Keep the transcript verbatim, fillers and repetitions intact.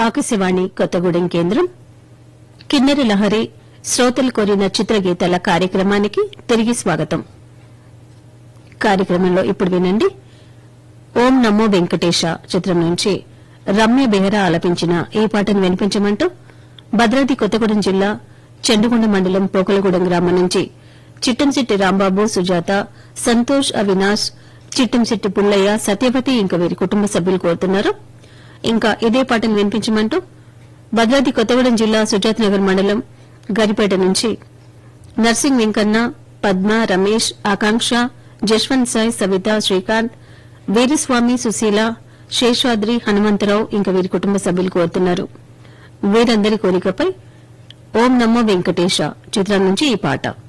ఆకాశవాణి కొత్తగూడెం కేంద్రం కిన్నెర లహరి శ్రోతలు కోరిన చిత్రగీతాల కార్యక్రమానికి తిరిగి స్వాగతం. కార్యక్రమంలో ఇప్పుడు వినండి ఓం నమో వెంకటేశ చిత్రం నుంచి రమ్య బెహరా ఆలపించిన ఈ పాటను వినిపించమంటూ భద్రాద్రి కొత్తగూడెం జిల్లా చెండుగొండ మండలం పోకలగూడెం గ్రామం నుంచి చిట్టంశెట్టి రాంబాబు, సుజాత, సంతోష్, అవినాష్, చిట్టంశెట్టి పుల్లయ్య, సత్యవతి ఇంకా వీరి కుటుంబ సభ్యులు కోరుతున్నారు. ఇంకా ఇదే పాటను వినిపించమంటూ భద్రాద్రి కొత్తగూడెం జిల్లా సుజాతనగర్ మండలం గరిపేట నుంచి నర్సింగ్ వెంకన్న, పద్మ, రమేష్, ఆకాంక్ష, జశ్వంత్ సాయి, సవిత, శ్రీకాంత్, వీరస్వామి, సుశీల, శేషాద్రి, హనుమంతరావు ఇంకా వీరి కుటుంబ సభ్యులు కోరుతున్నారు. వీరందరి కోరికపై ఓం నమో వెంకటేశ చిత్రం నుంచి ఈ పాట.